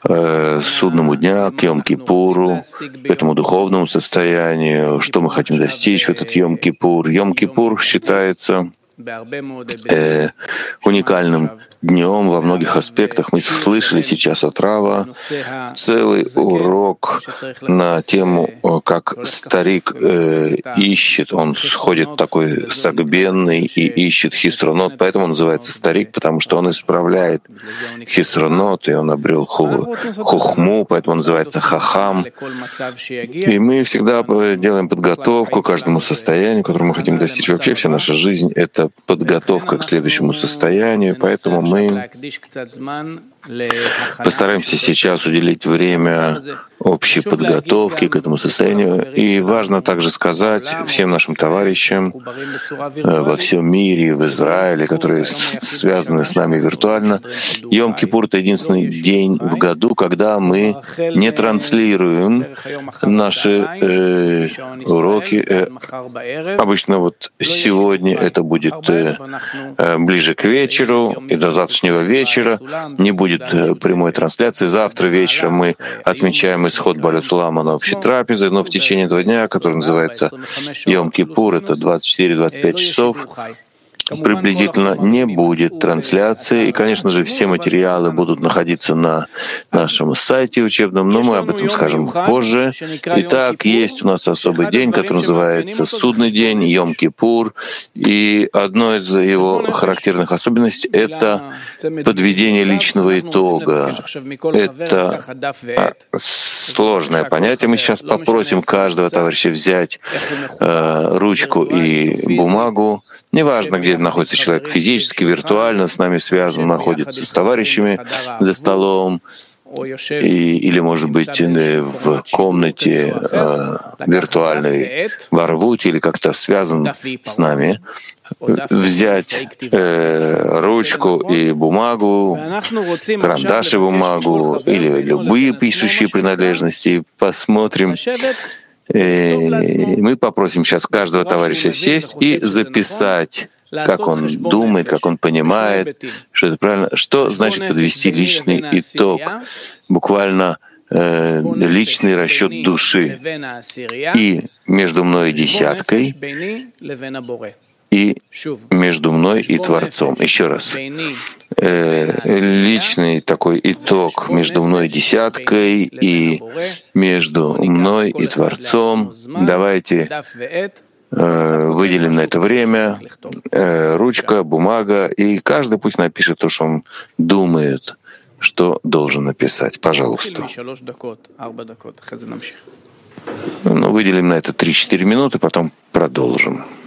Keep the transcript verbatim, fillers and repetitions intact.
э, судному дня, к Йом-Кипуру, к этому духовному состоянию, что мы хотим достичь в этот Йом-Кипур. Йом-Кипур считается э, уникальным днем во многих аспектах. Мы слышали сейчас от Рава целый урок на тему, как старик э, ищет, он сходит такой сагбенный и ищет хисронот, поэтому он называется старик, потому что он исправляет хисронот, и он обрел ху, хухму, поэтому он называется хахам. И мы всегда делаем подготовку к каждому состоянию, которое мы хотим достичь. Вообще вся наша жизнь — это подготовка к следующему состоянию, поэтому мы постараемся сейчас уделить время общей подготовки к этому состоянию. И важно также сказать всем нашим товарищам во всем мире, в Израиле, которые связаны с нами виртуально, Йом-Кипур — это единственный день в году, когда мы не транслируем наши э, уроки. Э, обычно вот сегодня это будет э, ближе к вечеру, и до завтрашнего вечера не будет прямой трансляции. Завтра вечером мы отмечаем исход Баля Сулама на общей трапезе, но в течение этого дня, который называется Йом-Кипур, это двадцать четыре — двадцать пять часов, приблизительно не будет трансляции. И, конечно же, все материалы будут находиться на нашем сайте учебном, но мы об этом скажем позже. Итак, есть у нас особый день, который называется Судный день, Йом-Кипур. И одной из его характерных особенностей — это подведение личного итога. Это сложное понятие. Мы сейчас попросим каждого товарища взять э, ручку и бумагу. Неважно, где находится человек, физически, виртуально, с нами связан, находится с товарищами за столом, и, или, может быть, в комнате э, виртуальной в Арвуте, или как-то связан с нами, взять э, ручку и бумагу, карандаш и бумагу, или любые пишущие принадлежности, и посмотрим. Мы попросим сейчас каждого товарища сесть и записать, как он думает, как он понимает, что это правильно. Что значит подвести личный итог? Буквально э, личный расчет души. И между мной и десяткой, и между мной и Творцом. Еще раз. Э, личный такой итог между мной и десяткой и между мной и Творцом. Давайте э, выделим на это время э, ручка, бумага, и каждый пусть напишет то, что он думает, что должен написать. Пожалуйста. Ну, выделим на это три-четыре минуты, потом продолжим.